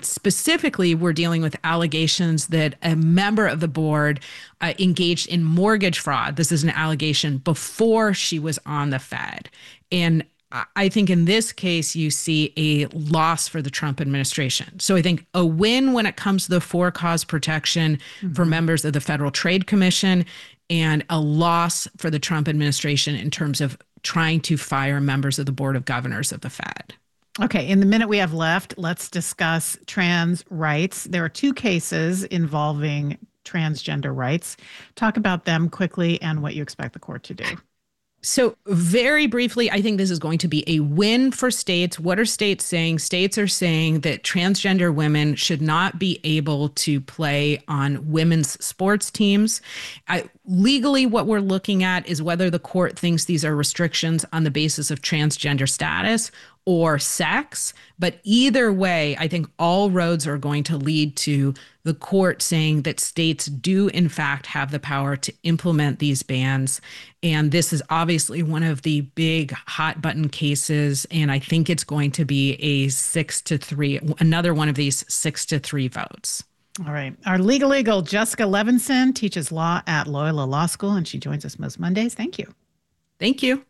And specifically, we're dealing with allegations that a member of the board engaged in mortgage fraud. This is an allegation before she was on the Fed. And I think in this case, you see a loss for the Trump administration. So I think a win when it comes to the for-cause protection for members of the Federal Trade Commission, and a loss for the Trump administration in terms of trying to fire members of the Board of Governors of the Fed. Okay, in the minute we have left, let's discuss trans rights. There are 2 cases involving transgender rights. Talk about them quickly and what you expect the court to do. So very briefly, I think this is going to be a win for states. What are states saying? States are saying that transgender women should not be able to play on women's sports teams. Legally, what we're looking at is whether the court thinks these are restrictions on the basis of transgender status or sex. But either way, I think all roads are going to lead to the court saying that states do, in fact, have the power to implement these bans. And this is obviously one of the big hot button cases. And I think it's going to be a 6-3, another one of these 6-3 votes. All right. Our legal eagle, Jessica Levinson, teaches law at Loyola Law School, and she joins us most Mondays. Thank you. Thank you.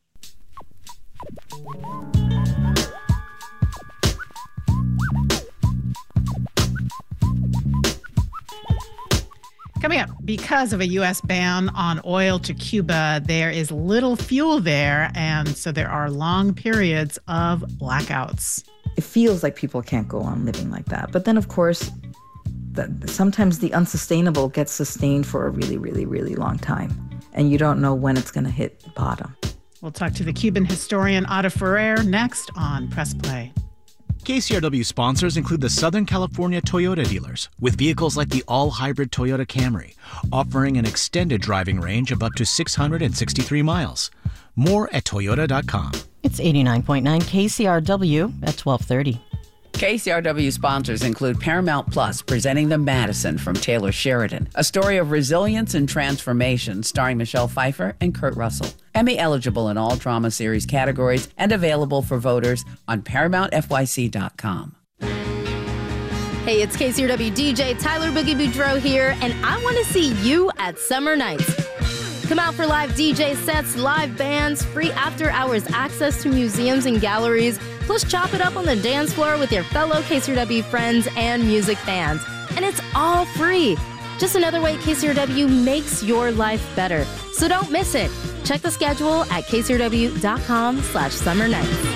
Coming up, because of a U.S. ban on oil to Cuba, there is little fuel there, and so there are long periods of blackouts. It feels like people can't go on living like that. But then, of course, sometimes the unsustainable gets sustained for a really, really, really long time, and you don't know when it's going to hit bottom. We'll talk to the Cuban historian Ada Ferrer next on Press Play. KCRW sponsors include the Southern California Toyota dealers, with vehicles like the all-hybrid Toyota Camry, offering an extended driving range of up to 663 miles. More at Toyota.com. It's 89.9 KCRW at 1230. KCRW sponsors include Paramount Plus, presenting The Madison from Taylor Sheridan, a story of resilience and transformation starring Michelle Pfeiffer and Kurt Russell. Emmy eligible in all drama series categories and available for voters on ParamountFYC.com. Hey, it's KCRW DJ Tyler Boogie Boudreau here, and I want to see you at Summer Nights. Come out for live DJ sets, live bands, free after-hours access to museums and galleries, plus chop it up on the dance floor with your fellow KCRW friends and music fans. And it's all free. Just another way KCRW makes your life better. So don't miss it. Check the schedule at kcrw.com/summer nights.